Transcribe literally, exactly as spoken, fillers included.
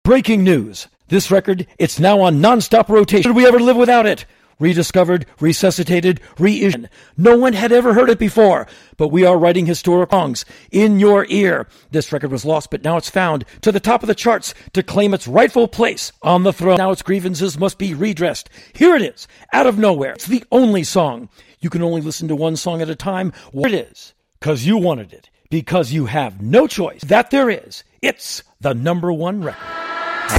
Breaking news. This record, it's now on non-stop rotation. Should we ever live without it? Rediscovered, resuscitated, reissued. No one had ever heard it before, but we are writing historic songs in your ear. This record was lost, but now it's found to the top of the charts to claim its rightful place on the throne. Now its grievances must be redressed. Here it is, out of nowhere. It's the only song. You can only listen to one song at a time. What it is, because you wanted it, because you have no choice. That there is. It's the number one record.